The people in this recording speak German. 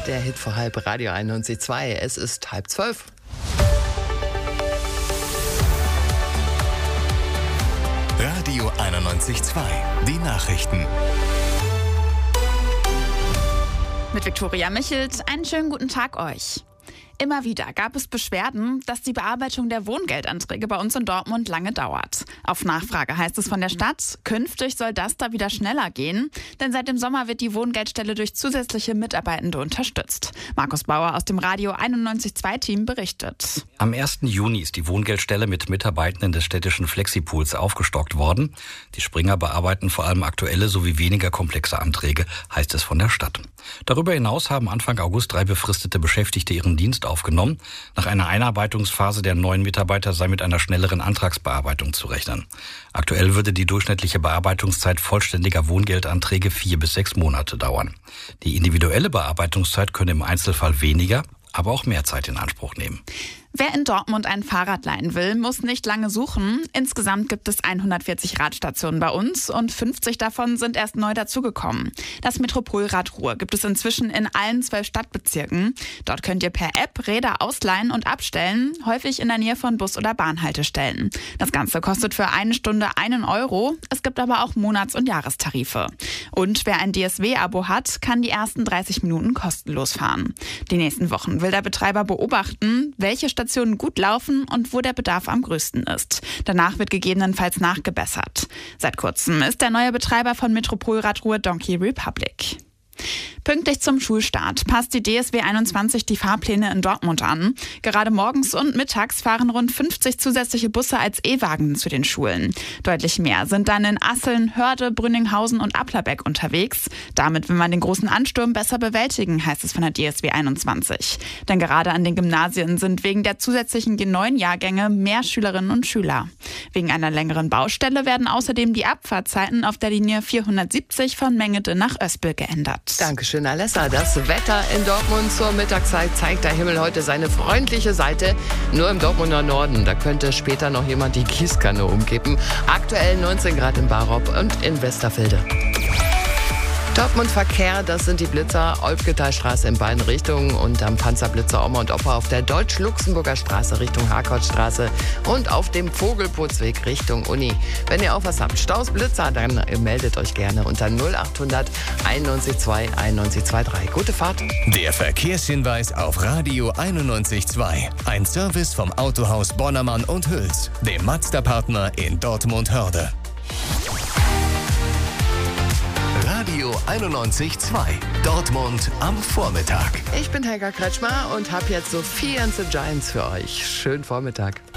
Der Hit vor halb, Radio 91.2. Es ist 11:30. Radio 91.2. Die Nachrichten. Mit Viktoria Michelt, einen schönen guten Tag euch. Immer wieder gab es Beschwerden, dass die Bearbeitung der Wohngeldanträge bei uns in Dortmund lange dauert. Auf Nachfrage heißt es von der Stadt, künftig soll das da wieder schneller gehen, denn seit dem Sommer wird die Wohngeldstelle durch zusätzliche Mitarbeitende unterstützt. Markus Bauer aus dem Radio 91.2-Team berichtet. Am 1. Juni ist die Wohngeldstelle mit Mitarbeitenden des städtischen Flexipools aufgestockt worden. Die Springer bearbeiten vor allem aktuelle sowie weniger komplexe Anträge, heißt es von der Stadt. Darüber hinaus haben Anfang August 3 befristete Beschäftigte ihren Dienst aufgenommen. Nach einer Einarbeitungsphase der neuen Mitarbeiter sei mit einer schnelleren Antragsbearbeitung zu rechnen. Aktuell würde die durchschnittliche Bearbeitungszeit vollständiger Wohngeldanträge 4 bis 6 Monate dauern. Die individuelle Bearbeitungszeit könne im Einzelfall weniger, aber auch mehr Zeit in Anspruch nehmen. Wer in Dortmund ein Fahrrad leihen will, muss nicht lange suchen. Insgesamt gibt es 140 Radstationen bei uns und 50 davon sind erst neu dazugekommen. Das Metropolrad Ruhr gibt es inzwischen in allen 12 Stadtbezirken. Dort könnt ihr per App Räder ausleihen und abstellen, häufig in der Nähe von Bus- oder Bahnhaltestellen. Das Ganze kostet für eine Stunde 1 Euro. Es gibt aber auch Monats- und Jahrestarife. Und wer ein DSW-Abo hat, kann die ersten 30 Minuten kostenlos fahren. Die nächsten Wochen will der Betreiber beobachten, welche Stationen gut laufen und wo der Bedarf am größten ist. Danach wird gegebenenfalls nachgebessert. Seit kurzem ist der neue Betreiber von Metropolrad Ruhr Donkey Republic. Pünktlich zum Schulstart passt die DSW 21 die Fahrpläne in Dortmund an. Gerade morgens und mittags fahren rund 50 zusätzliche Busse als E-Wagen zu den Schulen. Deutlich mehr sind dann in Asseln, Hörde, Brünninghausen und Applerbeck unterwegs. Damit will man den großen Ansturm besser bewältigen, heißt es von der DSW 21. Denn gerade an den Gymnasien sind wegen der zusätzlichen G9-Jahrgänge mehr Schülerinnen und Schüler. Wegen einer längeren Baustelle werden außerdem die Abfahrtzeiten auf der Linie 470 von Mengede nach Oespel geändert. Dankeschön, Alessa. Das Wetter in Dortmund zur Mittagszeit zeigt der Himmel heute seine freundliche Seite. Nur im Dortmunder Norden, da könnte später noch jemand die Gießkanne umkippen. Aktuell 19 Grad in Barop und in Westerfelde. Dortmund Verkehr, das sind die Blitzer, Olfgethalstraße in beiden Richtungen und am Panzerblitzer Oma und Opa auf der Deutsch-Luxemburger Straße Richtung Harkortstraße und auf dem Vogelputzweg Richtung Uni. Wenn ihr auch was habt, Staus, Blitzer, dann meldet euch gerne unter 0800 91 9123. Gute Fahrt. Der Verkehrshinweis auf Radio 91.2. Ein Service vom Autohaus Bonnermann und Hüls, dem Mazda-Partner in Dortmund-Hörde. Radio 91.2. Dortmund am Vormittag. Ich bin Helga Kretschmer und habe jetzt Sophie and the Giants für euch. Schönen Vormittag.